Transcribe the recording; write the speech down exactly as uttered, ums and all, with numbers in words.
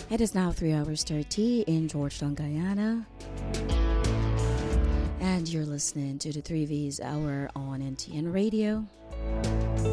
It is now three hours thirty in Georgetown, Guyana. And you're listening to the three V's Hour on N T N Radio.